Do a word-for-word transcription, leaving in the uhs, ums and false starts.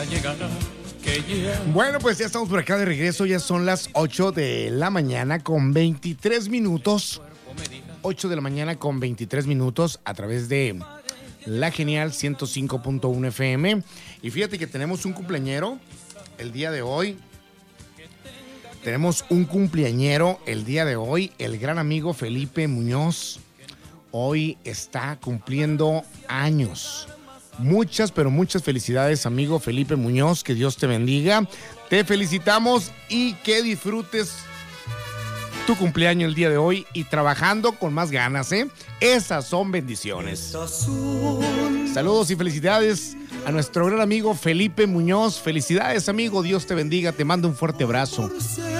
Bueno, pues ya estamos por acá de regreso. Ya son las ocho de la mañana con veintitrés minutos. ocho de la mañana con veintitrés minutos a través de La Genial ciento cinco punto uno F M. Y fíjate que tenemos un cumpleañero el día de hoy. Tenemos un cumpleañero el día de hoy. El gran amigo Felipe Muñoz hoy está cumpliendo años. Muchas, pero muchas felicidades, amigo Felipe Muñoz. Que Dios te bendiga. Te felicitamos y que disfrutes tu cumpleaños el día de hoy y trabajando con más ganas, ¿eh? Esas son bendiciones. Saludos y felicidades a nuestro gran amigo Felipe Muñoz. Felicidades, amigo. Dios te bendiga. Te mando un fuerte abrazo.